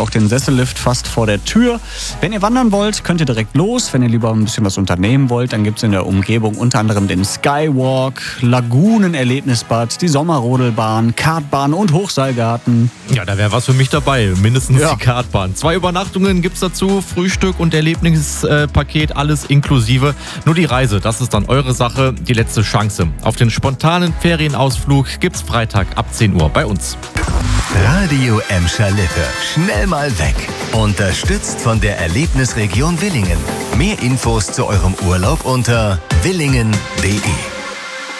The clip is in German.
auch den Sessellift fast vor der Tür. Wenn ihr wandern wollt, könnt ihr direkt los. Wenn ihr lieber ein bisschen was unternehmen wollt, dann gibt es in der Umgebung unter anderem den Skywalk, Lagunen-Erlebnisbad, die Sommerrodelbahn, Kartbahn und Hochseilgarten. Ja, da wäre was für mich dabei. Mindestens die Kartbahn. 2 Übernachtungen gibt's dazu, Frühstück und Erlebnispaket, alles inklusive. Nur die Reise, das ist dann eure Sache, die letzte Chance. Auf den spontanen Ferienausflug gibt's Freitag ab 10 Uhr bei uns. Radio Emscher Lippe. Schnell mal weg. Unterstützt von der Erlebnisregion Willingen. Mehr Infos zu eurem Urlaub unter willingen.de.